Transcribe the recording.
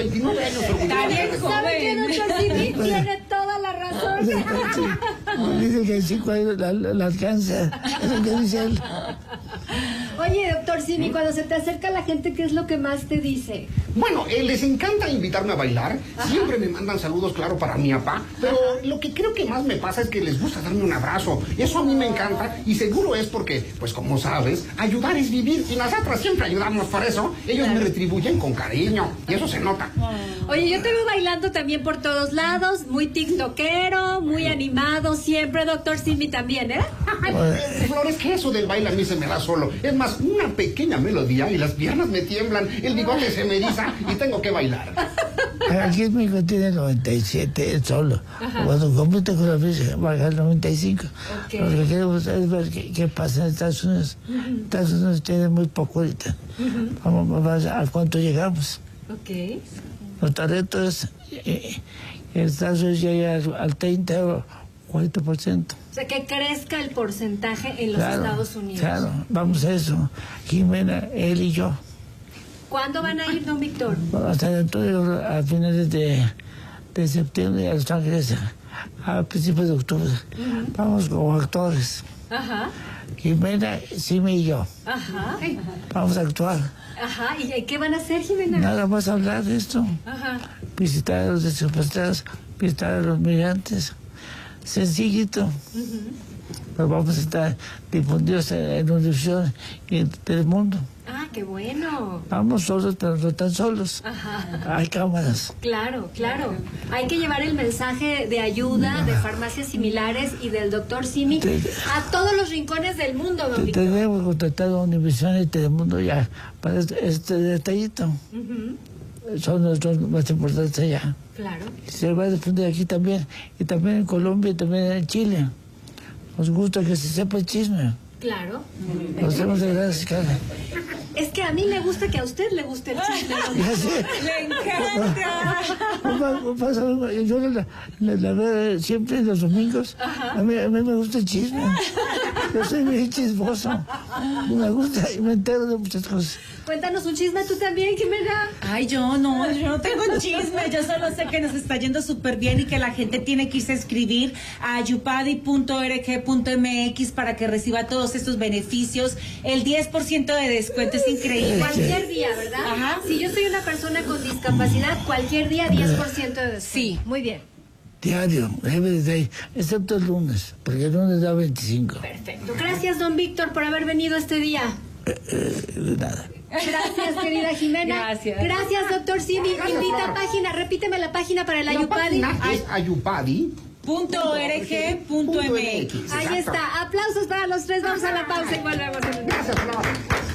29 años orgulloso. ¿Sabe qué, doctor Simi? Tiene toda la razón. Dice que el chico ahí la alcanza. Es lo que dice él. Oye, doctor Simi, cuando se te acerca la gente, ¿qué es lo que más te dice? Bueno, les encanta invitarme a bailar. Siempre me mandan saludos, claro, para mi papá. Pero lo que creo que más me pasa es que les gusta darme un abrazo. Eso a mí me encanta y seguro es porque, pues como sabes, ayudar es vivir. Y nosotros siempre ayudamos por eso. Ellos me retribuyen con cariño y eso se nota. Oye, yo te veo bailando también por todos lados, muy tiktokero, muy animado siempre, doctor Simi también, ¿eh? Flores, que eso del baile a mí se me da solo. Es más, una pequeña melodía y las piernas me tiemblan, el bigote se me eriza y tengo que bailar. Aquí en México tiene 97 solo. Cuando compite con la física baja el 95. Lo que queremos es ver qué pasa en Estados Unidos. Estados Unidos tiene muy poco ahorita. Vamos a cuánto llegamos. Los talentos en Estados Unidos llega al 30 o 40%. O sea, que crezca el porcentaje en los Estados Unidos. Claro, vamos a eso. Jimena, él y yo. ¿Cuándo van a ir, don Víctor? Hasta dentro a finales de septiembre a Los Ángeles, a principios de octubre. Vamos como actores. Jimena, Simi y yo. Vamos a actuar. ¿Y qué van a hacer, Jimena? Nada más hablar de esto. Visitar a los discapacitados, visitar a los migrantes. Sencillito. Pero vamos a estar difundidos en Univisión y en Telemundo. ¡Qué bueno! Vamos solos, pero no tan solos. Hay cámaras. Claro. Hay que llevar el mensaje de ayuda de farmacias similares y del doctor Simi a todos los rincones del mundo, don Víctor. Tenemos contratado a Univisión y Telemundo ya para este detallito. Son los dos más importantes allá. Claro. Se va a difundir aquí también, y también en Colombia y también en Chile. Nos gusta que se sepa el chisme. Claro. Lo hacemos de gran escala. Es que a mí me gusta que a usted le guste el chisme. Le encanta. Yo la veo siempre los domingos. A mí me gusta el chisme. Yo soy muy chismoso. Me gusta y me entero de muchas cosas. Cuéntanos un chisme tú también, Jimena. Ay, yo no tengo chisme. Yo solo sé que nos está yendo súper bien y que la gente tiene que irse a escribir a yupadi.org.mx para que reciba todos estos beneficios. El 10% de descuento es increíble. Cualquier día, ¿verdad? Si yo soy una persona con discapacidad, cualquier día 10% de descuento. Sí. Muy bien. Diario, excepto el lunes, porque el lunes da 25. Perfecto. Gracias, don Víctor, por haber venido este día. Nada. Gracias, querida Jimena. Gracias, doctor Simi. Invita página, repíteme la página para el Ayupadi. Es ayupadi.org.mx. Ahí está. Aplausos para los tres. Vamos a la pausa y volvemos. Gracias, Flor.